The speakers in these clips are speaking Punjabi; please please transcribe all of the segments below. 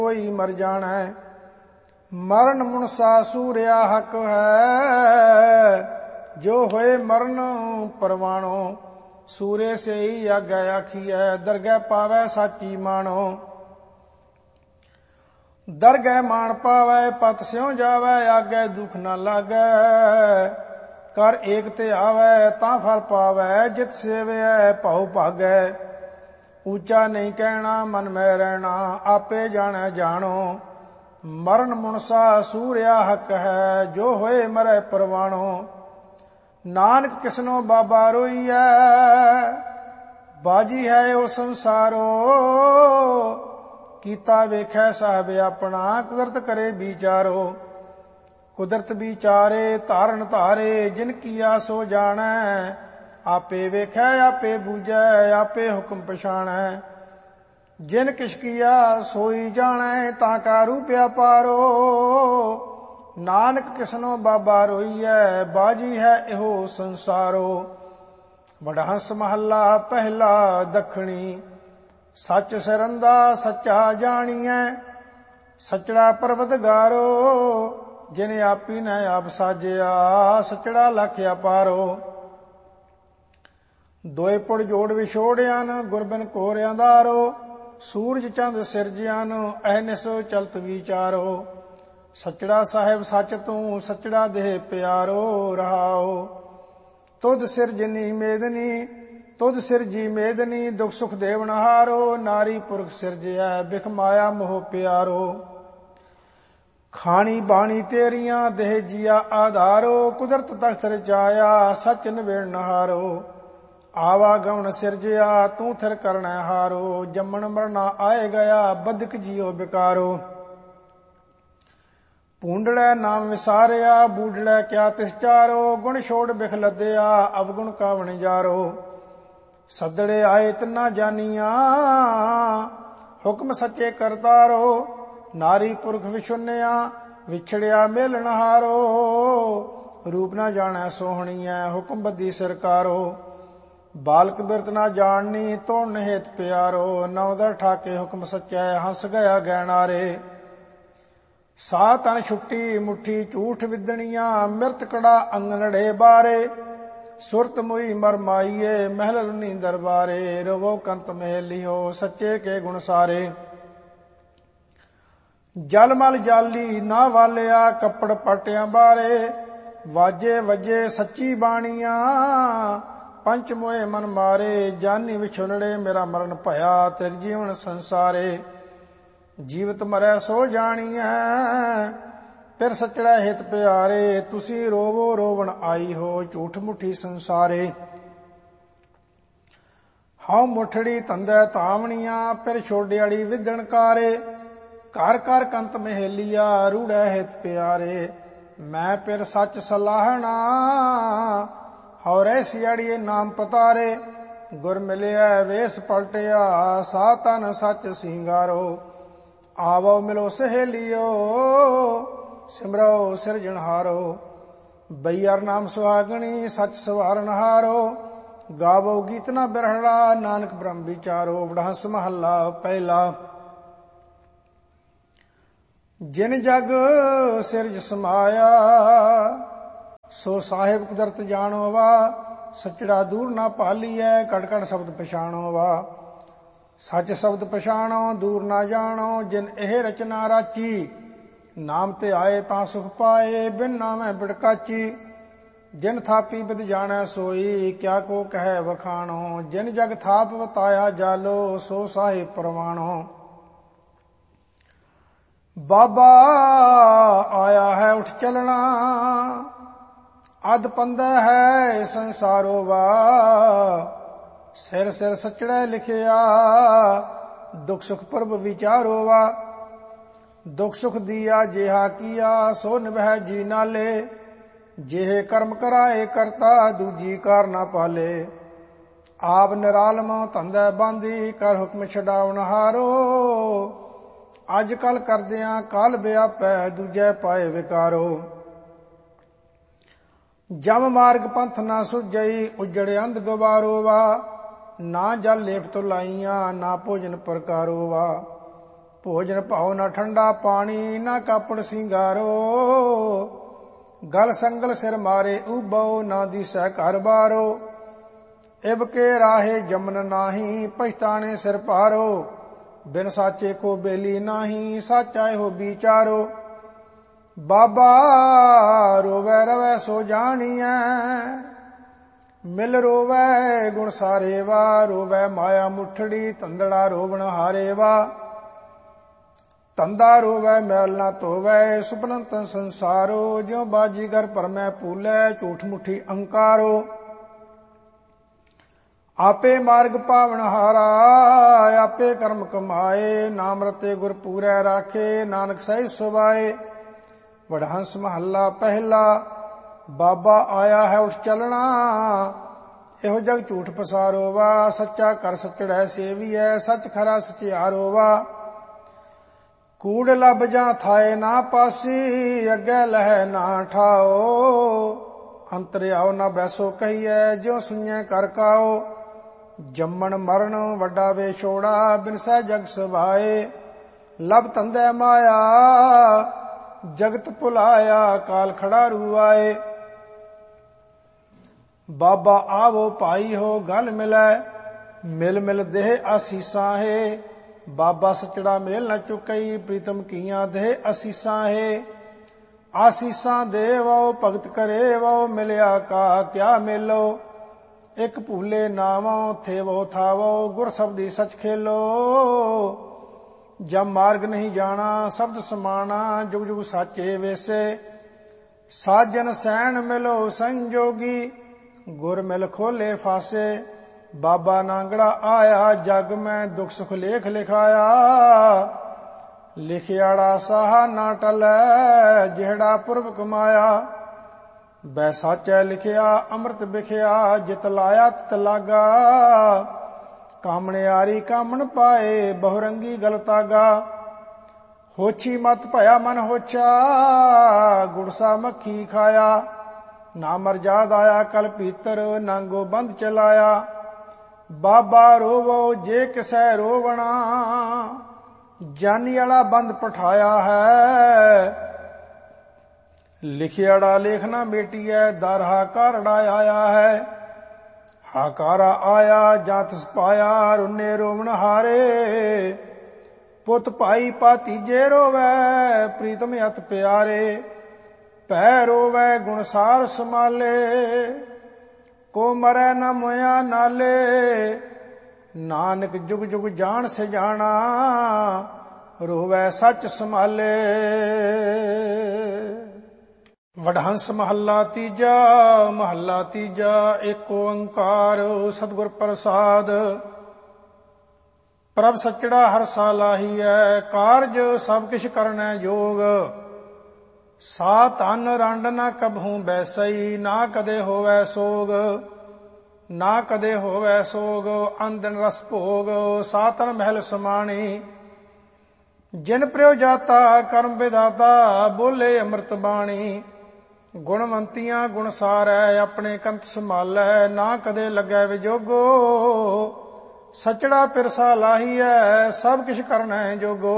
ਕੋਈ ਮਰ ਜਾਣਾ। ਮਰਨ ਮੁਨਸਾ ਸੂਰਿਆ ਹੱਕ ਹੈ, ਜੋ ਹੋਏ ਮਰਨ ਪਰਵਾਣੋ। ਸੂਰੇ ਸੇ ਹੀ ਆਗੈ ਆਖੀਐ, ਦਰਗਹਿ ਪਾਵੈ ਸਾਚੀ ਮਾਣੋ। ਦਰਗਹਿ ਮਾਣ ਪਾਵੈ ਪਤ ਸਿਉ ਜਾਵੈ, ਆਗੈ ਦੁਖ ਨਾ ਲਾਗੈ। ਕਰ ਏਕ ਤੇ ਆਵੈ ਤਾਂ ਫਲ ਪਾਵੈ, ਜਿਤ ਸੇਵਿਐ ਭਉ ਭਾਗੈ। ਉੱਚਾ ਨਹੀਂ ਕਹਿਣਾ ਮਨ ਮੈਂ ਰਹਿਣਾ, ਆਪੇ ਜਾਣੈ ਜਾਣੋ। ਮਰਨ ਮੁਨਸਾ ਸੂਰਿਆ ਹੱਕ ਹੈ, ਜੋ ਹੋਏ ਮਰੈ ਪਰਵਾਣੋ। ਨਾਨਕ ਕਿਸਨੋ ਬਾਬਾ ਰੋਈਐ, ਬਾਜੀ ਹੈ ਉਹ ਸੰਸਾਰੋ। ਕੀਤਾ ਵੇਖੈ ਸਾਹਿਬ ਆਪਣਾ, ਕੁਦਰਤ ਕਰੇ ਵਿਚਾਰੋ। ਕੁਦਰਤ ਵਿਚਾਰੇ ਧਾਰਨ ਧਾਰੇ, ਜਿਨ ਕੀਆ ਸੋ ਜਾਣੈ। ਆਪੇ ਵੇਖੈ ਆਪੇ ਬੂਝੈ, ਆਪੇ ਹੁਕਮ ਪਛਾਣੈ। ਜਿਨ ਕਿਛ ਕੀਆ ਸੋਈ ਜਾਣੈ, ਤਾਂ ਕਾ ਰੂਪਿਆ ਪਾਰੋ। ਨਾਨਕ ਕਿਸਨੋ ਬਾਬਾ ਰੋਈਐ, ਬਾਜੀ ਹੈ ਇਹੋ ਸੰਸਾਰੋ। ਵਡਹੰਸ ਮਹੱਲਾ ਪਹਿਲਾ ਦੱਖਣੀ। ਸੱਚ ਸਰੰਦਾ ਸੱਚਾ ਜਾਣੀਐ, ਸੱਚੜਾ ਪਰਵਤਗਾਰੋ। ਜਿਨ ਆਪੀ ਨੇ ਆਪ ਸਾਜਿਆ, ਸੱਚੜਾ ਲਖ ਅਪਾਰੋ। ਦੋਏ ਪੁੜ ਜੋੜ ਵਿਛੋੜਿਆਨ, ਗੁਰਬਿਨ ਘੋਰ ਅੰਧਾਰੋ। ਸੂਰਜ ਚੰਦ ਸਿਰਜਿਆਨ, ਅਹਨਿਸ ਚਲਤ ਵਿਚਾਰੋ। ਸੱਚੜਾ ਸਾਹਿਬ ਸੱਚ ਤੂੰ, ਸੱਚੜਾ ਦੇਹ ਪਿਆਰੋ। ਰਹਾਓ ਤੁਧ ਸਿਰਜਨੀ ਮੇਦਨੀ, ਤੁਧ ਸਿਰਜੀ ਮੇਦਨੀ। ਦੁਖ ਸੁਖ ਦੇਵਨਹਾਰੋ, ਨਾਰੀ ਪੁਰਖ ਸਿਰਜਿਆ, ਬਿਖ ਮਾਇਆ ਮੋਹ ਪਿਆਰੋ। ਖਾਣੀ ਬਾਣੀ ਤੇਰੀਆਂ, ਦੇਹ ਜੀਆ ਆਧਾਰੋ। ਕੁਦਰਤ ਤਖਤ ਰਚਾਇਆ, ਸੱਚ ਨਿਵੇੜਨਹਾਰੋ। ਆਵਾਗਮਨ ਸਿਰਜਿਆ, ਤੂੰ ਥਿਰ ਕਰਣੈ ਹਾਰੋ। ਜੰਮਣ ਮਰਨਾ ਆਏ ਗਿਆ, ਬਦਕ ਜੀਓ ਬਿਕਾਰੋ। ਭੂੰਡੜੈ ਨਾਮ ਵਿਸਾਰਿਆ, ਬੂਢੜੈ ਕਿਆ ਤਿਸ ਚਾਰੋ। ਗੁਣ ਛੋੜ ਬਿਖ ਲੱਦਿਆ, ਅਵਗੁਣ ਕਾ ਵਣਜਾਰੋ। ਸੱਦੜੇ ਆਏ ਤਿਨਾ ਜਾਨੀਆਂ, ਹੁਕਮ ਸੱਚੇ ਕਰਤਾਰੋ। ਨਾਰੀ ਪੁਰਖ ਵਿਛੁੰਨਿਆ, ਵਿਛੜਿਆ ਮੇਲਣਹਾਰੋ। ਰੂਪ ਨਾ ਜਾਣੈ ਸੋਹਣੀਐ, ਹੁਕਮ ਬੱਧੀ ਸਰਕਾਰੋ। ਬਾਲਕ ਬਿਰਤ ਨਾ ਜਾਣਨੀ, ਤੋੜਨ ਹੇਤ ਪਿਆਰੋ। ਨੌ ਦਰ ਠਾਕੇ ਹੁਕਮ ਸੱਚੈ, ਹੰਸ ਗਿਆ ਗਹਿਣਾਰੇ। ਸਾ ਤਨ ਛੁੱਟੀ ਮੁੱਠੀ ਝੂਠ ਵਿਦਣੀਆਂ, ਮਿਰਤ ਕੜਾ ਅੰਗਨੜੇ ਬਾਰੇ। ਸੁਰਤ ਮੁਈ ਮਰ ਮਾਈਏ, ਮਹਿਲ ਲੁਨੀ ਦਰਬਾਰੇ। ਰਵੋ ਕੰਤ ਮਹਿਲਿਓ, ਸੱਚੇ ਕੇ ਗੁਣ ਸਾਰੇ। ਜਲ ਮਲ ਜਾਲੀ ਨਾ ਵਾਲਿਆ, ਕੱਪੜ ਪਟਿਆਂ ਬਾਰੇ। ਵਾਜੇ ਵਜੇ ਸੱਚੀ ਬਾਣੀਆਂ, ਪੰਚ ਮੋਏ ਮਨ ਮਾਰੇ। ਜਾਨੀ ਵਿਛੁਲੜੇ ਮੇਰਾ ਮਰਨ ਭਇਆ, ਤਿਰ ਜੀਵਨ ਸੰਸਾਰੇ। ਜੀਵਤ ਮਰੈ ਸੋ ਜਾਣੀਐ, ਫਿਰ ਸੱਚੜਾ ਹਿਤ ਪਿਆਰੇ। ਤੁਸੀਂ ਰੋਵੋ ਰੋਵਣ ਆਈ ਹੋ, ਝੂਠ ਮੁੱਠੀ ਸੰਸਾਰੇ। ਹਉ ਮੁੱਠੜੀ ਧੰਦੈ ਧਾਵਣੀਆਂ, ਫਿਰ ਛੋਡਿਆੜੀ ਵਿਦਣ ਕਾਰੇ। ਘਰ ਘਰ ਕੰਤ ਮਹੇਲੀਆ, ਰੂੜੈ ਹਿਤ ਪਿਆਰੇ। ਮੈਂ ਫਿਰ ਸੱਚ ਸਲਾਹਣਾ, ਹਉ ਰਹਿ ਸਿਆੜੀਏ ਨਾਮ ਪਤਾਰੇ। ਗੁਰ ਮਿਲਿਆ ਵੇਸ ਪਲਟਿਆ, ਸਾ ਤਨ ਸੱਚ ਸਿੰਗਾਰੋ। ਆਵੋ ਮਿਲੋ ਸਹੇਲਿਓ, ਸਿਮਰੋ ਸਿਰਜਣਹਾਰੋ। ਬਈਅਰ ਨਾਮ ਸੁਹਾਗਣੀ, ਸੱਚ ਸਵਾਰਨਹਾਰੋ। ਗਾਵੋ ਗੀਤ ਨਾ ਬਿਰਹੜਾ, ਨਾਨਕ ਬ੍ਰਹਮ ਵਿਚਾਰੋ। ਵਡਹੰਸ ਮਹੱਲਾ ਪਹਿਲਾ। ਜਿਨ ਜਗ ਸਿਰਜ ਸਮਾਇਆ, ਸੋ ਸਾਹਿਬ ਕੁਦਰਤ ਜਾਣੋ ਵਾ। ਸੱਚੜਾ ਦੂਰ ਨਾ ਭਾਲੀਐ, ਕੜ ਕੜ ਸ਼ਬਦ ਪਛਾਣੋ ਵਾ। ਸੱਚ ਸ਼ਬਦ ਪਛਾਣੋ ਦੂਰ ਨਾ ਜਾਣੋ, ਜਿਨ ਇਹ ਰਚਨਾ ਰਾਚੀ। ਨਾਮ ਤੇ ਆਏ ਤਾਂ ਸੁਖ ਪਾਏ, ਬਿਨ ਨਾਮੈ ਬਿੜਕਾਚੀ। ਜਿਨ ਥਾਪੀ ਬਿਦ ਜਾਣੈ ਸੋਈ, ਕਿਆ ਕੋ ਕਹਿ ਵਖਾਣੋ। ਜਿਨ ਜਗ ਥਾਪ ਵਤਾਇਆ ਜਾਲੋ, ਸੋ ਸਾਹਿਬ ਪ੍ਰਵਾਣੋ। ਬਾਬਾ ਆਇਆ ਹੈ ਉਠ ਚਲਣਾ, ਅਧ ਪੰਦਾ ਹੈ ਸੰਸਾਰੋ ਵਾ। ਸਿਰ ਸਿਰ ਸੱਚੜੈ ਲਿਖਿਆ, ਦੁਖ ਸੁਖ ਪ੍ਰਭ ਵਿਚਾਰੋ ਵਾ। ਦੁਖ ਸੁਖ ਦੀਆ ਜਿਹਾ ਕੀਆ, ਸੋ ਨਿਭੈ ਜੀ ਨਾਲੇ। ਜਿਹੇ ਕਰਮ ਕਰਾਏ ਕਰਤਾ, ਦੂਜੀ ਕਾਰ ਨਾ ਪਾਲੇ। ਆਪ ਨਿਰਾਲਮ ਧੰਦੈ ਬਾਂਦੀ, ਕਰ ਹੁਕਮ ਛਡਾਵਨਹਾਰੋ। ਅੱਜ ਕੱਲ ਕਰਦਿਆਂ ਕਾਲ ਵਿਆਪੈ, ਦੂਜੈ ਪਾਏ ਵਿਕਾਰੋ। ਜਮ ਮਾਰਗ ਪੰਥ ਨਾ ਸੁਝਈ, ਉਜੜ ਅੰਧ ਗਵਾਰੋ ਵਾ। ਨਾ ਜਲ ਲੇਪ ਤੋਂ ਲਾਈਆਂ, ਨਾ ਭੋਜਨ ਪ੍ਰਕਾਰੋ ਵਾ। ਭੋਜਨ ਭਾਉ ਨਾ ਠੰਡਾ ਪਾਣੀ, ਨਾ ਕਾਪੜ ਸਿੰਗਾਰੋ। ਗਲ ਸੰਗਲ ਸਿਰ ਮਾਰੇ ਉਬਉ, ਨਾ ਦੀਸੈ ਘਰ ਬਾਰੋ। ਇਬ ਕੇ ਰਾਹੇ ਜਮਨ ਨਾਹੀ, ਪਛਤਾਣੇ ਸਿਰ ਭਾਰੋ। ਬਿਨ ਸਾਚੇ ਕੋ ਬੇਲੀ ਨਾਹੀ, ਸਾਚਾ ਇਹੋ ਵਿਚਾਰੋ। ਬਾਬਾ ਰੋਵੈ ਰਵੈ ਸੋ ਜਾਣੀਐ, ਮਿਲ ਰੋਵੈ ਗੁਣ ਸਾਰੇ ਵਾ। ਰੋਵੈ ਮਾਇਆ ਮੁਠੜੀ, ਧੰਦੜਾ ਰੋਵਣ ਹਾਰੇ ਵਾ। ਧੰਦਾ ਰੋਵੈ ਮੈਲ ਨਾ ਧੋਵੈ, ਸੁਪਨੰ ਤਨ ਸੰਸਾਰੋ। ਜਿਉ ਬਾਜੀਗਰ ਭਰਮੈ ਭੂਲੈ, ਝੂਠ ਮੁੱਠੀ ਅਹੰਕਾਰੋ। ਆਪੇ ਮਾਰਗ ਪਾਵਨ ਹਾਰਾ, ਆਪੇ ਕਰਮ ਕਮਾਏ। ਨਾਮ ਰਤੇ ਗੁਰ ਪੂਰੈ ਰਾਖੇ, ਨਾਨਕ ਸਹਿਜ ਸੁਭਾਏ। ਵਡਹੰਸ ਮਹੱਲਾ ਪਹਿਲਾ। ਬਾਬਾ ਆਇਆ ਹੈ ਉੱਠ ਚੱਲਣਾ, ਇਹੋ ਜਗ ਝੂਠ ਪਸਾਰੋ ਵਾ। ਸੱਚਾ ਕਰ ਸਚੜੈ ਸੇਵੀਐ, ਸੱਚ ਖਰਾ ਸਚਿਆਰੋ ਵਾ। ਕੂੜ ਲੱਭ ਜਾਂ ਥਾਏ ਨਾ ਪਾਸੀ, ਅੱਗੇ ਲਹਿ ਨਾ ਠਾਓ। ਅੰਤਰ ਆਓ ਨਾ ਬੈਸੋ ਕਹੀਐ, ਜਿਉ ਸੁਣਿਐ ਕਰ ਕਾਓ। ਜੰਮਣ ਮਰਨ ਵੱਡਾ ਵੇਛੋੜਾ, ਬਿਨਸੈ ਜਗ ਸਵਾਏ। ਲਬ ਧੰਦੈ ਮਾਇਆ, ਜਗਤ ਭੁਲਾਇਆ। ਕਾਲ ਖੜਾ ਰੂ ਆਏ। ਬਾਬਾ ਆਵੋ ਭਾਈ ਹੋ, ਗਲ ਮਿਲੈ ਮਿਲ ਮਿਲ ਦੇਹ ਆਸੀਸਾਂ ਹੈ। ਬਾਬਾ ਸਚੜਾ ਮੇਲ ਨ ਚੁਕਈ, ਪ੍ਰੀਤਮ ਕੀਆਂ ਦੇਹ ਅਸੀਸਾਂ ਹੈ। ਆਸੀਸਾਂ ਦੇਵੋ ਭਗਤ ਕਰੇ ਵੋ, ਮਿਲਿਆ ਕਾ ਕਿਆ ਮੇਲੋ। ਇਕ ਭੂਲੇ ਨਾਵੋ, ਥੇਵੋ ਥਾਵੋ, ਗੁਰ ਸਬਦੀ ਸਚ ਖੇਲੋ। ਜਬ ਮਾਰਗ ਨਹੀਂ ਜਾਣਾ, ਸ਼ਬਦ ਸਮਾਣਾ। ਜੁਗ ਜੁਗ ਸਾਚੇ ਵੇਸੇ, ਸਾਜਨ ਸੈਣ ਮਿਲੋ ਸੰਜੋਗੀ। ਗੁਰ ਮਿਲ ਖੋਲੇ ਫਾਸੇ। ਬਾਬਾ ਨਾਂਗੜਾ ਆਇਆ, ਜਗ ਮੈਂ ਦੁਖ ਸੁਖ ਲੇਖ ਲਿਖਾਇਆ। ਲਿਖਿਆੜਾ ਸਾਹਾ ਨਾ ਟਲੈ, ਜਿਹੜਾ ਪੁਰਬ ਕਮਾਇਆ। ਬੈ ਸਾਚੈ ਲਿਖਿਆ ਅੰਮ੍ਰਿਤ ਵਿਖਿਆ, ਜਿਤ ਲਾਇਆ ਤਿਤ ਲਾਗਾ। ਕਾਮਣਿਆਰੀ ਕਾਮਣ ਪਾਏ, ਬਹੁਰੰਗੀ ਗਲ ਤਾਗਾ। ਹੋਛੀ ਮਤ ਭਇਆ ਮਨ ਹੋਛਾ, ਗੁੜਸਾ ਮੱਖੀ ਖਾਇਆ। ਨਾ ਮਰਜਾਦ ਆਇਆ ਕਲ ਪੀਤਰ, ਨਾਂਗੋ ਬੰਦ ਚਲਾਇਆ। ਬਾਬਾ ਰੋਵੋ ਜੇ ਕਿਸੈ ਰੋਵਣਾ, ਜਾਨੀ ਵਾਲਾ ਬੰਦ ਪਠਾਇਆ ਹੈ। ਲਿਖਿਆੜਾ ਲੇਖ ਨਾ ਮੇਟੀਐ, ਦਰ ਹਾਕਾਰੜਾ ਆਇਆ ਹੈ। ਹਾਕਾਰਾ ਆਇਆ ਜਾਂ ਤਿਸ ਪਾਇਆ, ਰੁੰਨੇ ਰੋਵਣ ਹਾਰੇ। ਪੁੱਤ ਭਾਈ ਭਾਤੀਜੇ ਰੋਵੈ, ਪ੍ਰੀਤਮ ਅਤ ਪਿਆਰੇ। ਭੈ ਰੋਵੈ ਗੁਣਸਾਰ ਸਮਾਲੇ, ਕੋ ਮਰੈ ਨ ਮੋਇਆ ਨਾਲੇ। ਨਾਨਕ ਜੁਗ ਜੁਗ ਜਾਣ ਸਿਜਾਣਾ, ਰੋਵੈ ਸੱਚ ਸੰਭਾਲੇ। ਵਡਹੰਸ ਮਹੱਲਾ ਤੀਜਾ। ਮਹੱਲਾ ਤੀਜਾ। ਏਕ ਓੰਕਾਰ ਸਤਿਗੁਰ ਪ੍ਰਸਾਦ। ਪ੍ਰਭ ਸਚੜਾ ਹਰ ਸਾਲਾਹੀਐ, ਕਾਰਜ ਸਭ ਕਿਛ ਕਰਨੈ ਜੋਗ। ਸਾ ਧਨ ਰੰਡ ਨਾ ਕਬਹੂ ਬੈਸਈ, ਨਾ ਕਦੇ ਹੋਵੈ ਸੋਗ। ਨਾ ਕਦੇ ਹੋਵੈ ਸੋਗ, ਅੰਦਨ ਰਸ ਭੋਗ। ਸਾ ਤਨ ਮਹਿਲ ਸਮਾਣੀ, ਜਿਨ ਪ੍ਰਿਉ ਜਾਤਾ ਕਰਮ ਵਿਦਾਤਾ। ਬੋਲੇ ਅੰਮ੍ਰਿਤ ਬਾਣੀ, ਗੁਣਵੰਤੀਆਂ ਗੁਣ ਸਾਰੈ। ਆਪਣੇ ਕੰਤ ਸੰਭਾਲੈ, ਨਾ ਕਦੇ ਲੱਗੈ ਵਿਜੋਗੋ। ਸਚੜਾ ਪਿਰਸਾ ਲਾਹੀਐ, ਸਭ ਕਿਛ ਕਰਨੈ ਜੋਗੋ।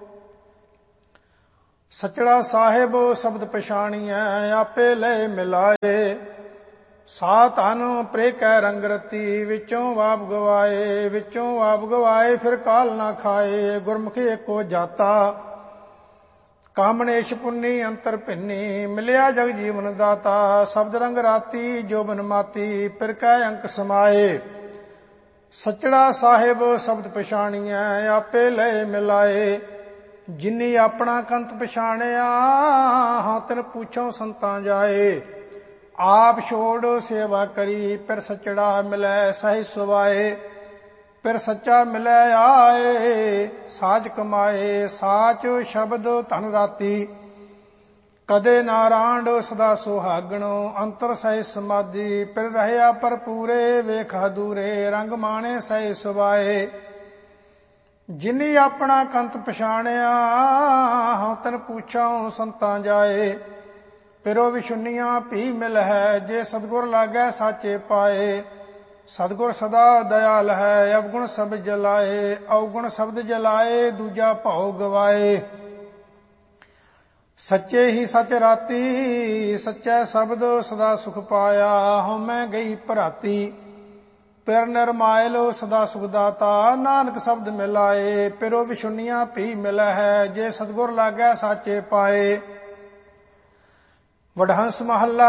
ਸਚੜਾ ਸਾਹਿਬ ਸ਼ਬਦ ਪਛਾਣੀਐ, ਆਪੇ ਲੈ ਮਿਲਾਏ। ਸਾ ਧਨ ਪ੍ਰੇ ਕੈ ਰੰਗ ਰਤੀ, ਵਿੱਚੋਂ ਆਪ ਗਵਾਏ। ਵਿੱਚੋਂ ਆਪ ਗਵਾਏ, ਫਿਰ ਕਾਲ ਨਾ ਖਾਏ। ਗੁਰਮੁਖੀ ਏਕੋ ਜਾਤਾ, ਕਾਮਣੇਸ਼ ਪੁੰਨੀ ਅੰਤਰ ਭਿੰਨੀ। ਮਿਲਿਆ ਜਗ ਜੀਵਨ ਦਾਤਾ, ਸ਼ਬਦ ਰੰਗ ਰਾਤੀ। ਜੋਬਨ ਮਾਤੀ, ਫਿਰ ਕੈ ਅੰਕ ਸਮਾਏ। ਸਚੜਾ ਸਾਹਿਬ ਸ਼ਬਦ ਪਛਾਣੀਐ, ਆਪੇ ਲੈ ਮਿਲਾਏ। ਜਿਨੀ ਆਪਣਾ ਕੰਤ ਪਛਾਣਿਆ, ਹਾਂ ਤਿਨ ਪੁੱਛੋ ਸੰਤਾਂ ਜਾਏ। ਆਪ ਛੋੜ ਸੇਵਾ ਕਰੀ, ਫਿਰ ਸਚੜਾ ਮਿਲੈ ਸਹਿ ਸੁਭਾਏ। ਫਿਰ ਸੱਚਾ ਮਿਲੈ ਆਏ, ਸਾਚ ਕਮਾਏ। ਸਾਚ ਸ਼ਬਦ ਧਨ ਰਾਤੀ, ਕਦੇ ਨਾ ਰਾਂਡ ਸਦਾ ਸੁਹਾਗਣੋ। ਅੰਤਰ ਸਹਿ ਸਮਾਧੀ, ਫਿਰ ਰਹਿਆ ਭਰਪੂਰੇ। ਵੇਖ ਹਦੂਰੇ, ਰੰਗ ਮਾਣੇ ਸਹਿ ਸੁਭਾਏ। ਜਿਨੀ ਆਪਣਾ ਕੰਤ ਪਛਾਣਿਆ, ਹਾਂ ਤਨ ਪੁੱਛਾਂ ਸੰਤਾਂ ਜਾਏ। ਪਿਰੋ ਵਿਸ਼ੁੰਨੀਆਂ ਭੀ ਮਿਲ ਹੈ, ਜੇ ਸਤਿਗੁਰ ਲਾਗੈ ਸਾਚੇ ਪਾਏ। ਸਤਿਗੁਰ ਸਦਾ ਦਇਆਲ ਹੈ। ਅਵਗੁਣ ਸ਼ਬਦ ਜਲਾਏ, ਅਵਗੁਣ ਸ਼ਬਦ ਜਲਾਏ, ਦੂਜਾ ਭਉ ਗਵਾਏ। ਸੱਚੇ ਹੀ ਸਚ ਰਾਤੀ, ਸੱਚਾ ਸ਼ਬਦ ਸਦਾ ਸੁਖ ਪਾਇਆ। ਹਉਮੈ ਗਈ ਭਰਾਤੀ, ਪਿਰ ਨਿਰਮਾਇਲ ਸਦਾ ਸੁਖ ਦਾਤਾ। ਨਾਨਕ ਸ਼ਬਦ ਮਿਲਾਏ, ਪਿਰੋ ਵਿਸ਼ੁੰਨੀਆਂ ਭੀ ਮਿਲੈ ਹੈ। ਜੇ ਸਤਿਗੁਰ ਲਾਗੈ ਸਾਚੇ ਪਾਏ। ਵਡਹੰਸ ਮਹੱਲਾ